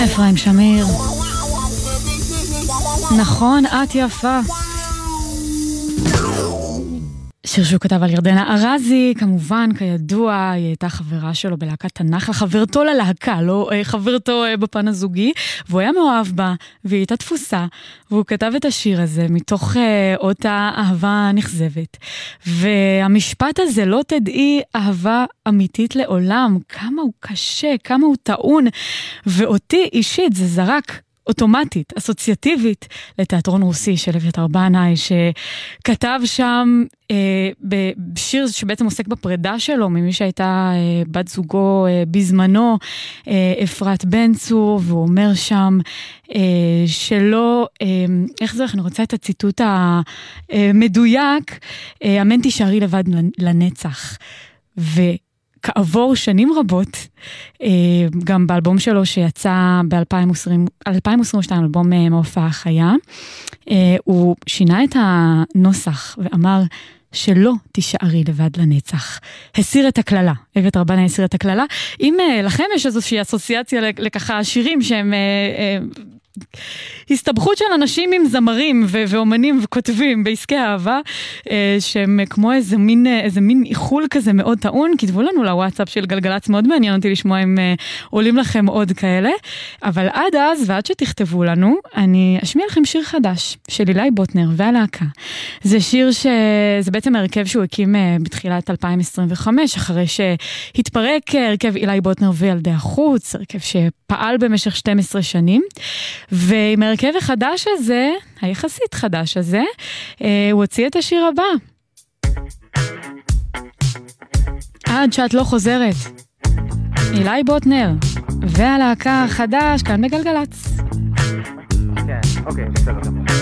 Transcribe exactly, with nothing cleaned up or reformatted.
אפרים שמיר. נכון, את יפה. שיר שהוא כתב על ירדנה ארזי, כמובן, כידוע, היא הייתה חברה שלו בלהקת תנ"ך, חברתו ללהקה, לא חברתו בפן הזוגי, והוא היה מאוהב בה, והיא הייתה תפוסה, והוא כתב את השיר הזה מתוך אה, אותה אהבה נכזבת. והמשפט הזה, לא תדעי אהבה אמיתית לעולם, כמה הוא קשה, כמה הוא טעון, ואותי אישית זה זרק אוטומטית, אסוציאטיבית, לתיאטרון רוסי של אביתר בנאי, שכתב שם אה, בשיר שבעצם עוסק בפרידה שלו, ממי שהייתה אה, בת זוגו אה, בזמנו, אה, אפרת בן צור, והוא אומר שם אה, שלא, אה, איך זה, אני רוצה את הציטוט המדויק, אה, אמן תישארי לבד לנצח. ו... כעבור שנים רבות, גם באלבום שלו שיצא ב-אלפיים עשרים ושתיים, אלבום מהופעה חיה, הוא שינה את הנוסח ואמר שלא תישארי לבד לנצח. הסיר את הכללה, אביתר בנאי הסיר את הכללה. אם לכם יש איזושהי אסוציאציה לככה שירים שהם הסתבכות של אנשים עם זמרים ו- ואומנים וכותבים בעסקי אהבה, אה, שהם כמו איזה מין, איזה מין איחול כזה מאוד טעון, כתבו לנו לוואטסאפ של גלגלץ, מאוד מעניין אותי לשמוע אם אה, עולים לכם עוד כאלה, אבל עד אז ועד שתכתבו לנו, אני אשמיע לכם שיר חדש של אילי בוטנר והלהקה. זה שיר שזה בעצם הרכב שהוא הקים אה, בתחילת אלפיים עשרים וחמש, אחרי שהתפרק הרכב אילי בוטנר וילדי החוץ, הרכב שפעל במשך שתים עשרה שנים, ועם הרכב החדש הזה, היחסית חדש הזה, הוא הוציא את השיר הבא. עד שאת לא חוזרת. אילי בוטנר, והלהקה החדש כאן בגלגלץ. כן, אוקיי, בסדר.